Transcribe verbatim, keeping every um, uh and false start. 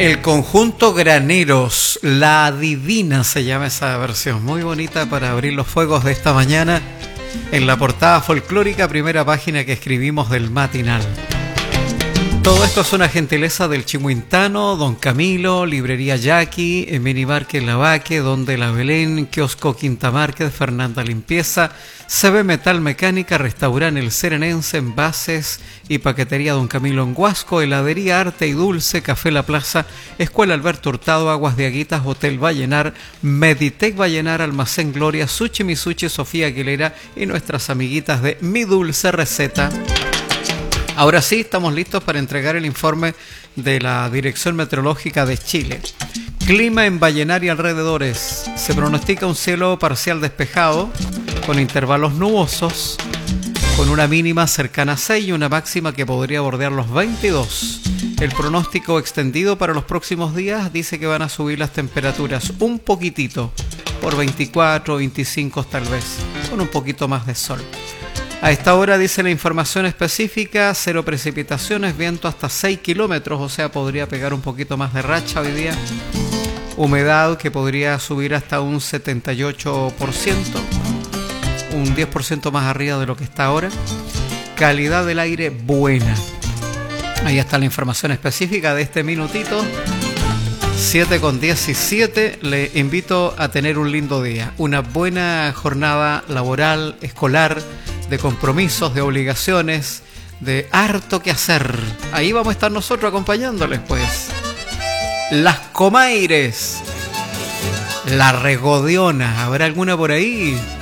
El conjunto Graneros, La Divina se llama esa versión, muy bonita para abrir los fuegos de esta mañana en la portada folclórica, primera página que escribimos del matinal. Todo esto es una gentileza del Chimuintano, Don Camilo, Librería Yaqui, Minimarket Lavaque, Donde la Belén, Kiosco Quinta Márquez, Fernanda Limpieza, C B Metal Mecánica, Restaurante El Serenense, Envases y Paquetería Don Camilo en Huasco, Heladería Arte y Dulce, Café La Plaza, Escuela Alberto Hurtado, Aguas de Aguitas, Hotel Vallenar, Meditec Vallenar, Almacén Gloria, Sushi Misuchi, Sofía Aguilera y nuestras amiguitas de Mi Dulce Receta. Ahora sí, estamos listos para entregar el informe de la Dirección Meteorológica de Chile. Clima en Vallenar y alrededores. Se pronostica un cielo parcial despejado, con intervalos nubosos, con una mínima cercana a seis y una máxima que podría bordear los veintidós. El pronóstico extendido para los próximos días dice que van a subir las temperaturas un poquitito, por veinticuatro, veinticinco tal vez, con un poquito más de sol. A esta hora dice la información específica, cero precipitaciones, viento hasta seis kilómetros, o sea, podría pegar un poquito más de racha hoy día. Humedad que podría subir hasta un setenta y ocho por ciento, un diez por ciento más arriba de lo que está ahora. Calidad del aire buena. Ahí está la información específica de este minutito. siete con diecisiete, le invito a tener un lindo día, una buena jornada laboral, escolar, de compromisos, de obligaciones, de harto que hacer. Ahí vamos a estar nosotros acompañándoles, pues. Las Comaires, La Regodiona, ¿habrá alguna por ahí?